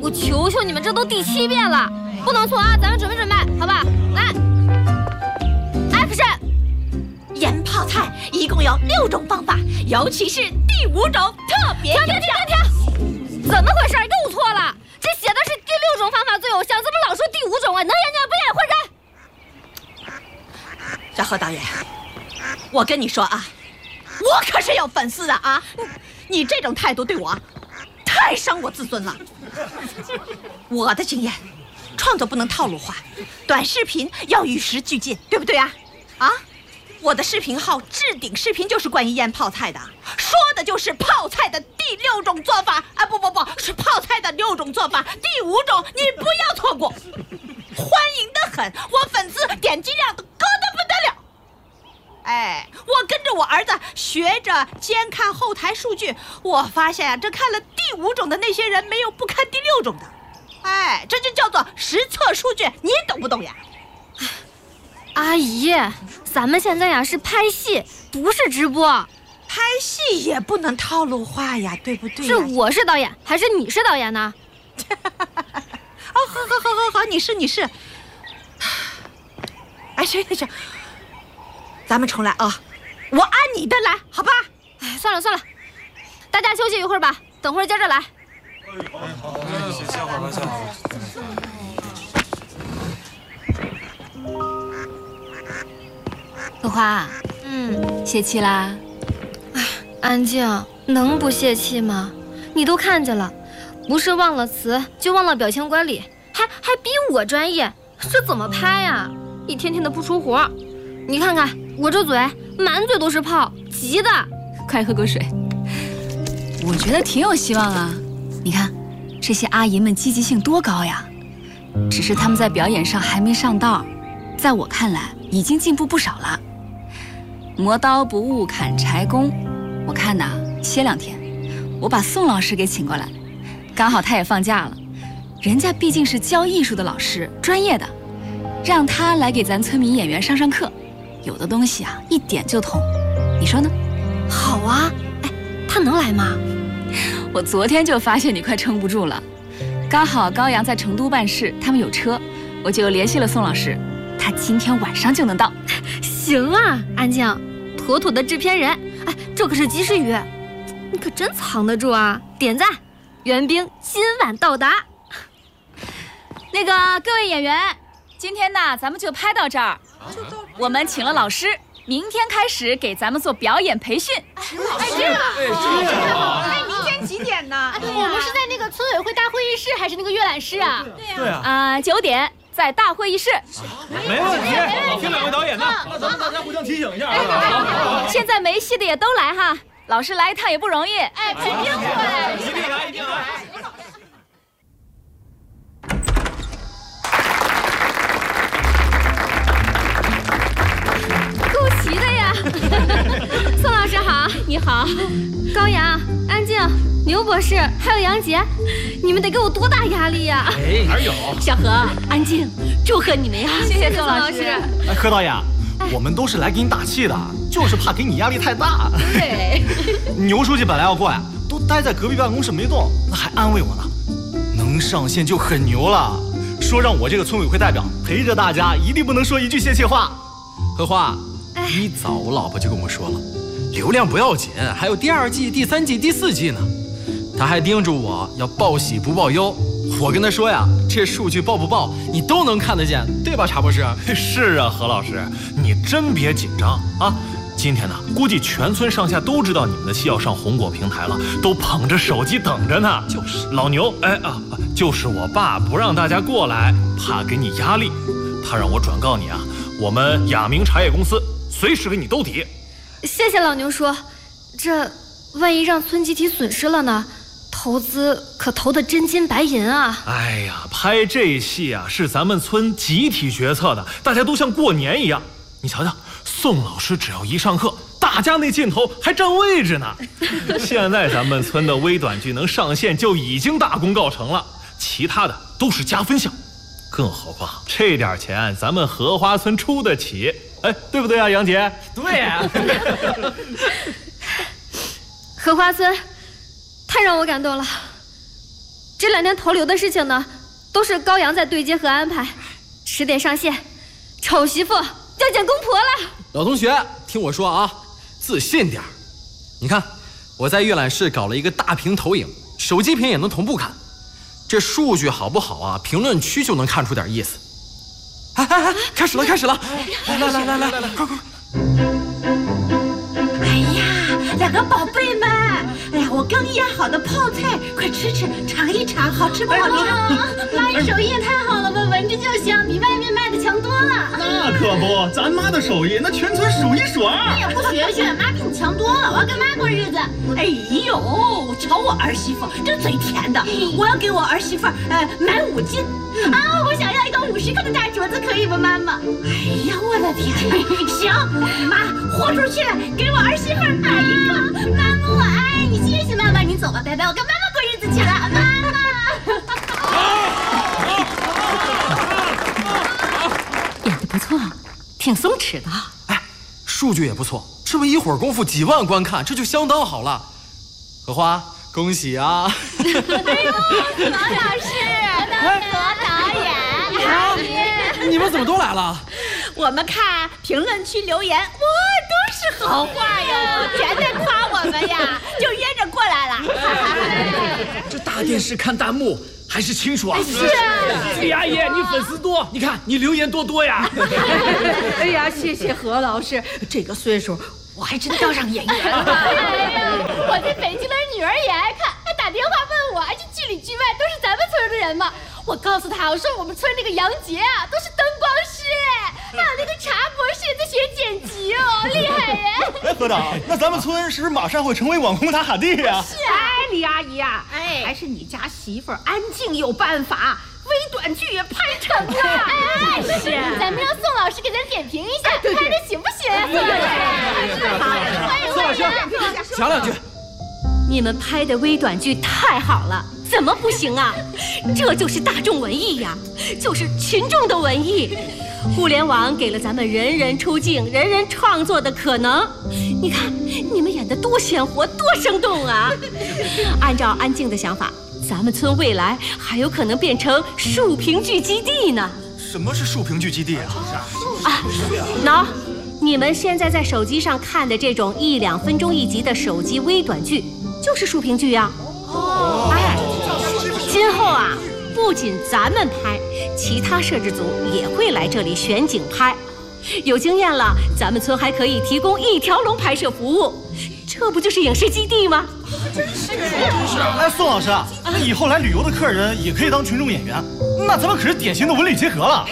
我求求你们，这都第7遍了，不能错啊！咱们准备准备，好吧？来 ，Action！ 腌泡菜一共有6种方法，尤其是第5种特别有效。 停！怎么回事？又错了！这写的是第6种方法最有效，怎么老说第5种啊？能演不演？换人！ 小何导演，我跟你说啊，我可是有粉丝的啊！你这种态度对我太伤我自尊了。我的经验，创作不能套路化，短视频要与时俱进，对不对啊？啊！我的视频号置顶视频就是关于腌泡菜的，说的就是泡菜的第6种做法啊！不，是泡菜的6种做法，第5种你不要错过，欢迎的很，我粉丝点击量都高得不得了。哎，我跟着我儿子学着监看后台数据，我发现啊，这看了第5种的那些人没有不看第6种的，哎，这就叫做实测数据，你懂不懂呀？ 阿姨，咱们现在呀是拍戏，不是直播。 拍戏也不能套路化呀，对不对呀？ 是我是导演，还是你是导演呢？ 哦，好，你是。哎，行，咱们重来啊，我按你的来，好吧？ 哎，算了，大家休息一会儿吧，等会儿接着来。 好，歇会儿吧。 荷花，泄气啦？ 哎，安静，能不泄气吗？你都看见了，不是忘了词，就忘了表情管理，还比我专业，这怎么拍呀？一天天的不出活，你看看我这嘴，满嘴都是泡，急的。 快喝口水。我觉得挺有希望啊，你看，这些阿姨们积极性多高呀！只是她们在表演上还没上道，在我看来已经进步不少了。磨刀不误砍柴工，我看呐，歇2天，我把宋老师给请过来，刚好他也放假了，人家毕竟是教艺术的老师，专业的，让他来给咱村民演员上课，有的东西啊，一点就通，你说呢？ 好啊，哎，他能来吗？ 我昨天就发现你快撑不住了，刚好高阳在成都办事，他们有车，我就联系了宋老师，他今天晚上就能到。 行啊，安静，妥妥的制片人，哎，这可是及时雨，你可真藏得住啊！点赞，援兵今晚到达。 那个各位演员，今天呢咱们就拍到这儿，我们请了老师，明天开始给咱们做表演培训。 哎，明天几点呢？ 我们是在那个村委会大会议室，还是那个阅览室啊？ 对啊 ，9点在大会议室。 没问题，听2位导演的，那咱们大家互相提醒一下啊。 现在没戏的也都来哈，老师来一趟也不容易。 哎，肯定会， 一定来。 够齐的呀！宋老师好， 你好， 高阳、安静、牛博士，还有杨杰，你们得给我多大压力呀！ 哎，哪有？ 小何、安静，祝贺你们呀！谢谢宋老师。 哎，柯导演，我们都是来给你打气的，就是怕给你压力太大。 对， 牛书记本来要过来，都待在隔壁办公室没动，那还安慰我呢。能上线就很牛了，说让我这个村委会代表陪着大家，一定不能说一句泄气话。 荷花，一早我老婆就跟我说了，流量不要紧，还有第2季、第3季、第4季呢。她还叮嘱我要报喜不报忧。我跟她说呀，这数据报不报你都能看得见，对吧，查博士？ 是啊，何老师，你真别紧张啊。今天呢，估计全村上下都知道你们的戏要上红果平台了，都捧着手机等着呢。 就是老牛，就是我爸不让大家过来，怕给你压力，他让我转告你啊，我们雅明茶叶公司随时给你兜底。 谢谢老牛叔，这万一让村集体损失了呢？投资可投得真金白银啊！ 哎呀，拍这戏啊是咱们村集体决策的，大家都像过年一样。你瞧瞧，宋老师只要一上课，大家那镜头还占位置呢。现在咱们村的微短剧能上线就已经大功告成了，其他的都是加分项。更何况这点钱咱们荷花村出得起，哎，对不对啊，杨姐？ 对呀。 荷花村太让我感动了。 这2天投流的事情呢，都是高阳在对接和安排，迟点上线，丑媳妇要见公婆了。 老同学，听我说啊，自信点儿。你看，我在阅览室搞了一个大屏投影，手机屏也能同步看。这数据好不好啊？评论区就能看出点意思。哎，开始了！来，快！ 哎呀，2个宝贝们，哎呀，我刚腌好的泡菜，快吃，尝一尝，好吃不好吃？ 妈，你手艺也太好了吧，闻着就香，比外面卖的强多了。 那可不，咱妈的手艺那全村数1数2。 你也不学，妈比你强多了，我要跟妈过日子。 哎呦，瞧我儿媳妇这嘴甜的，我要给我儿媳妇买5斤。 啊，我想要一个50克的大镯子，可以吗，妈妈？ 哎呀，我的天！行，妈豁出去给我儿媳妇买一个。 妈妈，我爱你，谢谢妈妈，你走吧，拜拜，我跟妈妈过日子去了，妈妈。 演得不错，挺松弛的。 哎，数据也不错，这么一会儿功夫几万观看，这就相当好了。荷花，恭喜啊！ 哎呦，罗老师，罗导演， 你们怎么都来了？ 我们看评论区留言，哇，都是好话哟，全在夸我们呀，就约着过来了。 这大电视看弹幕还是清楚啊！ 是啊， 李阿姨，你粉丝多，你看你留言多呀！ 哎呀，谢谢何老师，这个岁数我还真当上演员了。 哎呀，我在北京的女儿也爱看，还打电话问我，这剧里剧外都是咱们村的人吗？我告诉他，我说我们村那个杨杰啊，都是灯光师，还有那个茶博士也在学剪辑哦，厉害耶！ 哎，何导，那咱们村是不是马上会成为网红打卡地呀？ 是啊，李阿姨啊，还是你家媳妇安静有办法，微短剧也拍成了。 哎，是，咱们让宋老师给咱点评一下，拍的行不行？宋老师， 讲2句。 你们拍的微短剧太好了，怎么不行啊？这就是大众文艺呀，就是群众的文艺。互联网给了咱们人人出镜、人人创作的可能。你看，你们演得多鲜活、多生动啊！按照安静的想法，咱们村未来还有可能变成竖屏剧基地呢。 什么是竖屏剧基地啊？ 喏，你们现在在手机上看的这种1、2分钟一集的手机微短剧，就是竖屏剧呀。哎，今后啊，不仅咱们拍，其他摄制组也会来这里选景拍。有经验了，咱们村还可以提供1条龙拍摄服务，这不就是影视基地吗？ 真是。哎，宋老师，那以后来旅游的客人也可以当群众演员，那咱们可是典型的文理结合了。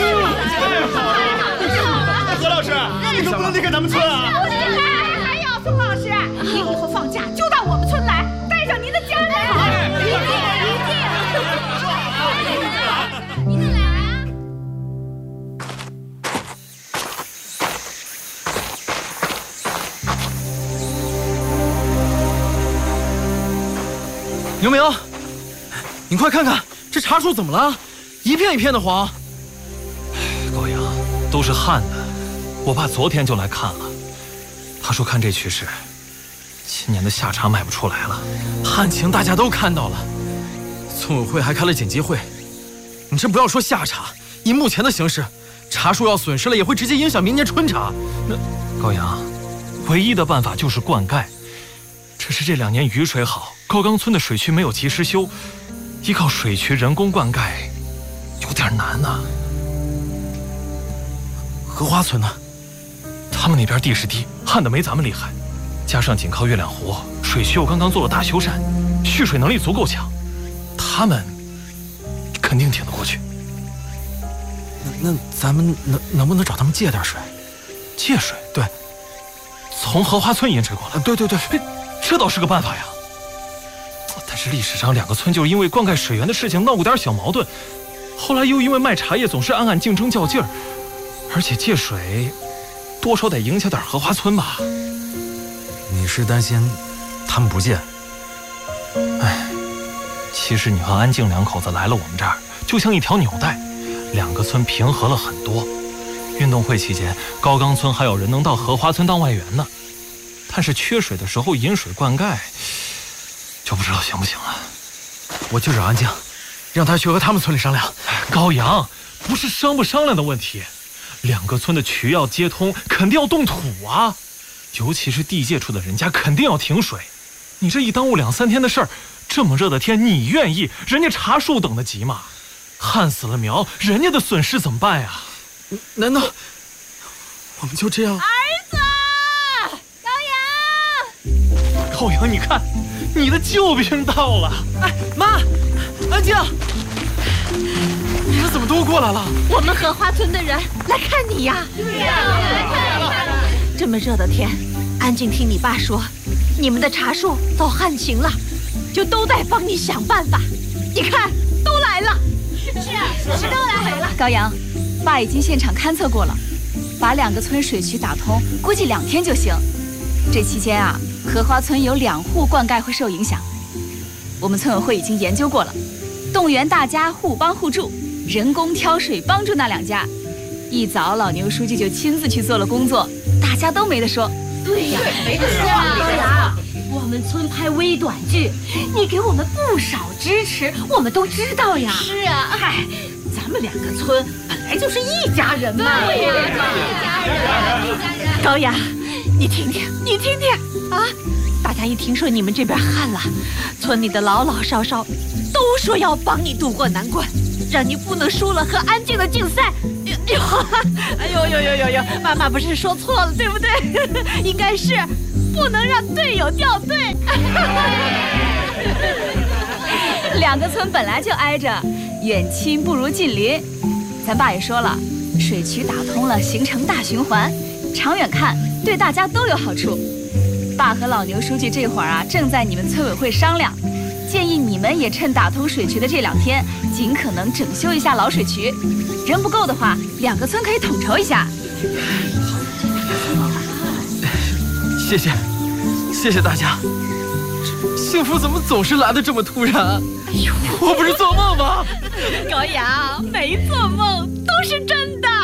何老师，你能不能离开咱们村啊？ 还有宋老师，您以后放假就到我们村来，带上您的家人。一定。 你们来啊！ 明明，你快看看这茶树怎么了？一片一片的黄。 高阳，都是旱的。我爸昨天就来看了，他说看这趋势，今年的夏茶卖不出来了。 旱情大家都看到了，村委会还开了紧急会。你这不要说夏茶，以目前的形势，茶树要损失了，也会直接影响明年春茶。 那高阳，唯一的办法就是灌溉。只是这2年雨水好，高岗村的水渠没有及时修，依靠水渠人工灌溉有点难呐。 荷花村呢？ 他们那边地势低，旱的没咱们厉害，加上紧靠月亮湖，水渠又刚刚做了大修缮，蓄水能力足够强，他们肯定挺得过去。 那咱们能不能找他们借点水？ 借水？ 对， 从荷花村引水过来。 对， 这倒是个办法呀。但是历史上2个村就因为灌溉水源的事情闹过点小矛盾，后来又因为卖茶叶总是暗暗竞争较劲儿，而且借水多少得影响点荷花村吧。 你是担心他们不借？ 哎，其实你和安静2口子来了我们这儿，就像一条纽带，2个村平和了很多。运动会期间，高岗村还有人能到荷花村当外援呢。但是缺水的时候引水灌溉，就不知道行不行了。 我就找安静，让她去和他们村里商量。 高阳，不是商不商量的问题，2个村的渠要接通，肯定要动土啊，尤其是地界处的人家肯定要停水。你这一耽误2、3天的事儿，这么热的天你愿意？人家茶树等得及吗？旱死了苗，人家的损失怎么办呀？ 难道我们就这样？ 儿子， 高阳，你看，你的救兵到了。 哎，妈，安静，你们怎么都过来了？ 我们荷花村的人来看你呀。 对呀，来看。 这么热的天，安静听你爸说，你们的茶树遭旱情了，就都在帮你想办法。你看，都来了。 是都来了。 高阳，爸已经现场勘测过了，把2个村水渠打通，估计2天就行。这期间啊，荷花村有2户灌溉会受影响，我们村委会已经研究过了，动员大家互帮互助，人工挑水帮助那2家。一早老牛书记就亲自去做了工作，大家都没得说。 对呀，没得说啊，高阳。我们村拍微短剧，你给我们不少支持，我们都知道呀。 是啊， 嗨，咱们2个村本来就是一家人嘛。 对呀，一家人。 高阳，你听听啊！大家一听说你们这边旱了，村里的老老少少都说要帮你渡过难关，让你不能输了和安静的竞赛。哎呦，妈妈不是说错了，对不对？应该是不能让队友掉队。 2个村本来就挨着，远亲不如近邻。咱爸也说了，水渠打通了，形成大循环，长远看对大家都有好处。爸和老牛书记这会儿啊，正在你们村委会商量，建议你们也趁打通水渠的这2天，尽可能整修一下老水渠。人不够的话，2个村可以统筹一下。 谢谢大家。幸福怎么总是来得这么突然？哎呦，我不是做梦吗？ 高阳，没做梦，都是真的。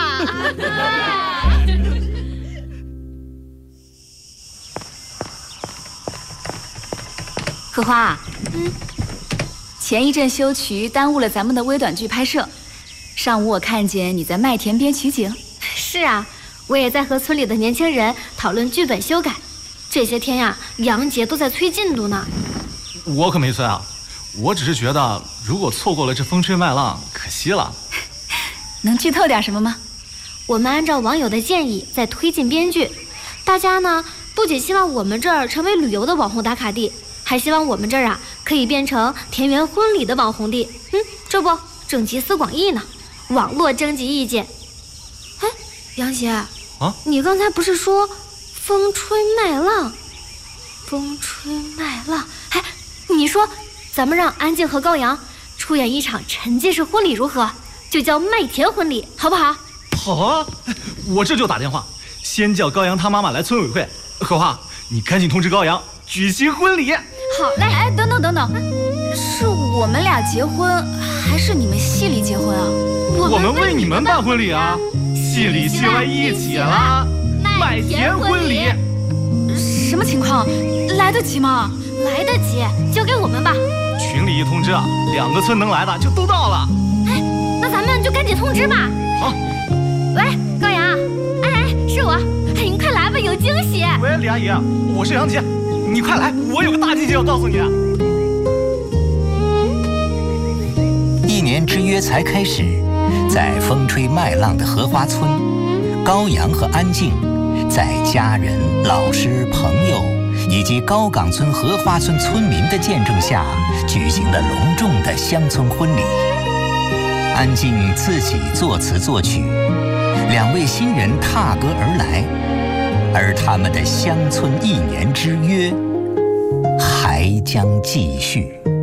荷花，前一阵修渠耽误了咱们的微短剧拍摄。上午我看见你在麦田边取景。 是啊，我也在和村里的年轻人讨论剧本修改。这些天呀，杨姐都在催进度呢。 我可没催啊，我只是觉得如果错过了这风吹麦浪，可惜了。 能剧透点什么吗？ 我们按照网友的建议在推进编剧，大家呢不仅希望我们这儿成为旅游的网红打卡地，还希望我们这儿啊可以变成田园婚礼的网红地。这不正集思广益呢，网络征集意见。哎，杨姐啊，你刚才不是说风吹麦浪？风吹麦浪，哎，你说咱们让安静和高阳出演一场沉浸式婚礼如何？就叫麦田婚礼，好不好？ 好啊，我这就打电话，先叫高阳他妈妈来村委会。荷花，你赶紧通知高阳举行婚礼。 好嘞。 哎，等等，是我们俩结婚，还是你们系里结婚啊？ 我们为你们办婚礼啊，戏里戏外一起啦，麦田婚礼。 什么情况？来得及吗？ 来得及，交给我们吧。 群里一通知啊，2个村能来的就都到了。 哎，那咱们就赶紧通知吧。 好。 喂，高阳，哎，是我。哎，你快来吧，有惊喜。 喂，李阿姨，我是杨姐，你快来，我有个大惊喜要告诉你。 1年之约才开始，在风吹麦浪的荷花村，高阳和安静在家人、老师、朋友以及高岗村荷花村村民的见证下，举行了隆重的乡村婚礼。安静自己作词作曲，2位新人踏歌而来，而他们的乡村1年之约还将继续。